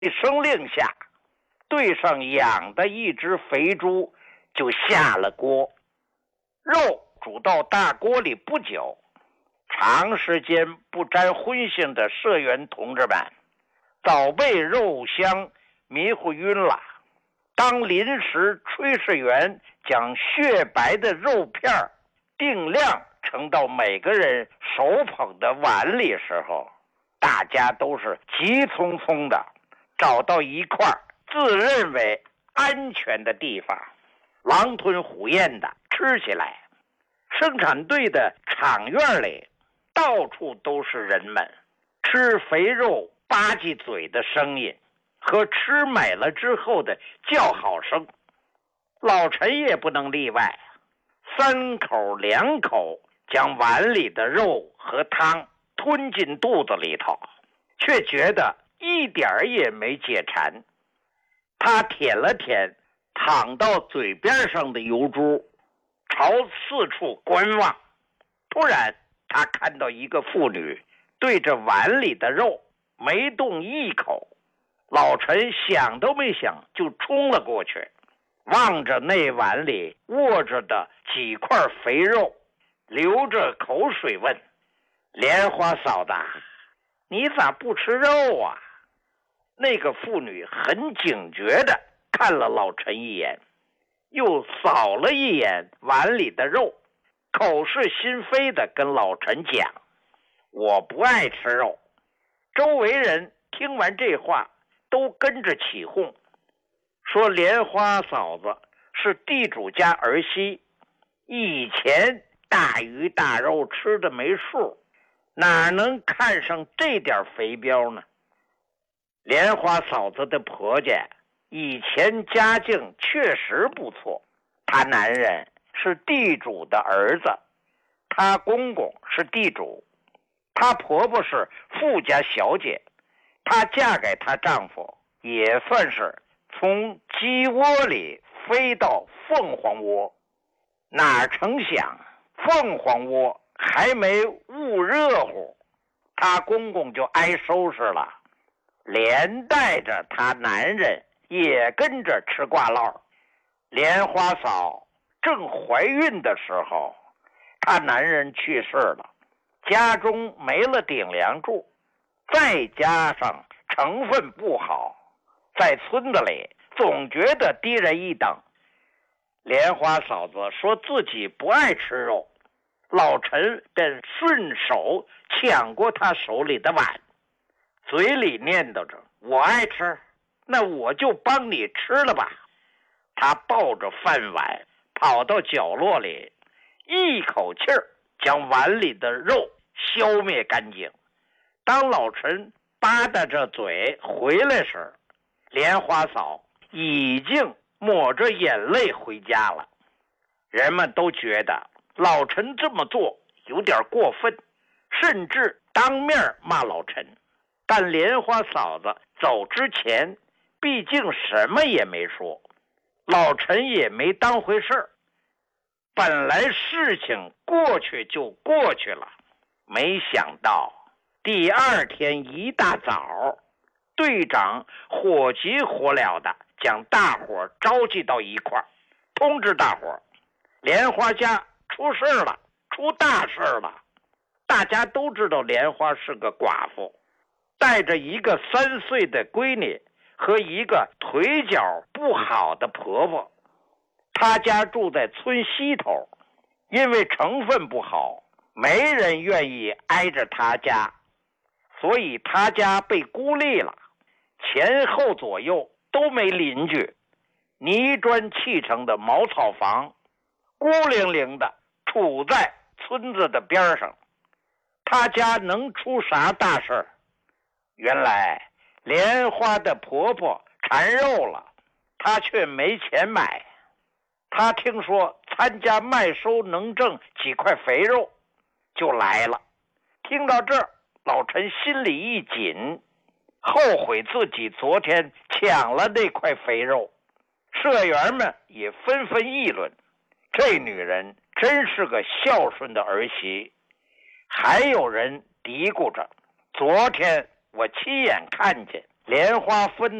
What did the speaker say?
一声令下，队上养的一只肥猪就下了锅。肉煮到大锅里不久，长时间不沾荤腥的社员同志们早被肉香迷糊晕了。当临时炊事员将雪白的肉片定量盛到每个人手捧的碗里时候，大家都是急匆匆的找到一块自认为安全的地方，狼吞虎咽的吃起来。生产队的厂院里到处都是人们吃肥肉吧唧嘴的声音和吃美了之后的叫好声。老陈也不能例外，三口两口将碗里的肉和汤吞进肚子里头，却觉得一点也没解馋。他舔了舔淌到嘴边上的油珠，朝四处观望。突然他看到一个妇女对着碗里的肉没动一口。老陈想都没想就冲了过去，望着那碗里握着的几块肥肉，流着口水问：莲花嫂子，你咋不吃肉啊？那个妇女很警觉地看了老陈一眼，又扫了一眼碗里的肉，口是心非地跟老陈讲：我不爱吃肉。周围人听完这话都跟着起哄，说莲花嫂子是地主家儿媳，以前大鱼大肉吃的没数，哪能看上这点肥膘呢？莲花嫂子的婆家以前家境确实不错，她男人是地主的儿子，她公公是地主，她婆婆是富家小姐，她嫁给她丈夫也算是从鸡窝里飞到凤凰窝。哪成想凤凰窝还没捂热乎，她公公就挨收拾了，连带着她男人也跟着吃挂烙。莲花嫂正怀孕的时候，她男人去世了，家中没了顶梁柱，再加上成分不好，在村子里总觉得低人一等。莲花嫂子说自己不爱吃肉，老陈便顺手抢过她手里的碗，嘴里念叨着：我爱吃，那我就帮你吃了吧。他抱着饭碗跑到角落里，一口气儿将碗里的肉消灭干净。当老陈吧嗒着嘴回来时，莲花嫂已经抹着眼泪回家了。人们都觉得老陈这么做有点过分，甚至当面骂老陈。但莲花嫂子走之前毕竟什么也没说，老陈也没当回事儿。本来事情过去就过去了，没想到第二天一大早，队长火急火燎的将大伙召集到一块儿，通知大伙莲花家出事了，出大事了。大家都知道莲花是个寡妇，带着一个3岁的闺女和一个腿脚不好的婆婆。她家住在村西头，因为成分不好，没人愿意挨着她家，所以她家被孤立了，前后左右都没邻居，泥砖砌成的茅草房孤零零的处在村子的边上。她家能出啥大事？原来莲花的婆婆馋肉了，她却没钱买。她听说参加卖收能挣几块肥肉，就来了。听到这儿，老陈心里一紧，后悔自己昨天抢了那块肥肉。社员们也纷纷议论，这女人真是个孝顺的儿媳。还有人嘀咕着，昨天我亲眼看见莲花分